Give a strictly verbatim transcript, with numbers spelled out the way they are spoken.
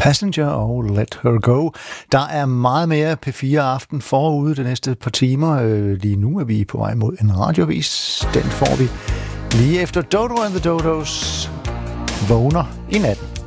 Passenger og Let Her Go. Der er meget mere P fire Aften forude de næste par timer. Lige nu er vi på vej mod en radiovis. Den får vi lige efter Dodo and the Dodos vågner i natten.